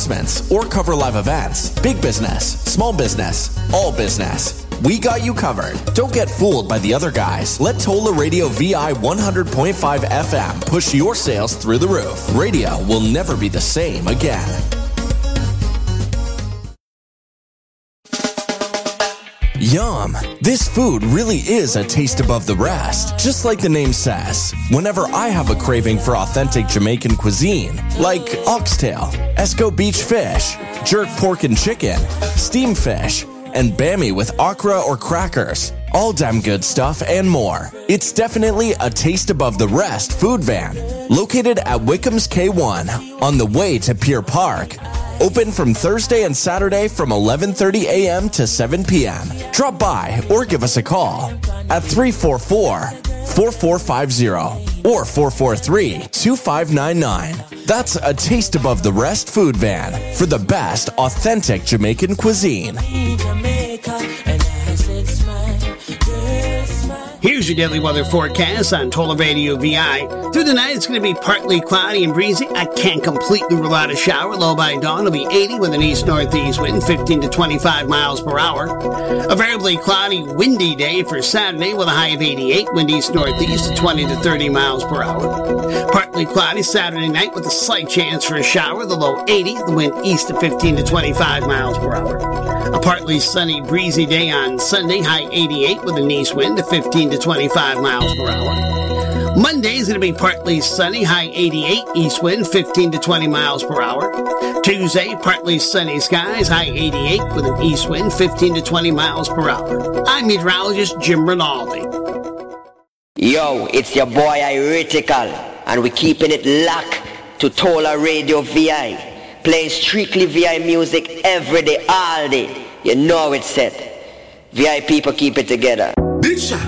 or cover live events, big business, small business, all business. We got you covered. Don't get fooled by the other guys. Let Tola Radio VI 100.5 FM push your sales through the roof. Radio will never be the same again. Yum! This food really is a taste above the rest, just like the name says. Whenever I have a craving for authentic Jamaican cuisine, like oxtail, Esco beach fish, jerk pork and chicken, steamed fish, and bammy with okra or crackers, all damn good stuff and more. It's definitely a taste above the rest food van, located at Wickham's K1, on the way to Pier Park. Open from Thursday and Saturday from 11:30 a.m. to 7 p.m. Drop by or give us a call at 344-4450 or 443-2599. That's a taste above the rest food van for the best authentic Jamaican cuisine. Here's your daily weather forecast on Tola Radio VI. Through the night, it's going to be partly cloudy and breezy. I can't completely rule out a shower. Low by dawn will be 80 with an east-northeast wind, 15 to 25 miles per hour. A variably cloudy, windy day for Saturday with a high of 88, wind east-northeast to 20 to 30 miles per hour. Partly cloudy Saturday night with a slight chance for a shower. The low 80, the wind east to 15 to 25 miles per hour. A partly sunny, breezy day on Sunday, high 88 with an east wind to 15 to 25 miles per hour. Monday is going to be partly sunny, high 88, east wind 15 to 20 miles per hour. Tuesday, partly sunny skies, high 88 with an east wind 15 to 20 miles per hour. I'm meteorologist Jim Rinaldi. Yo, it's your boy Iritical, and we're keeping it locked to Tola Radio VI. Playing strictly VI music every day, all day. You know it's set. VI people keep it together.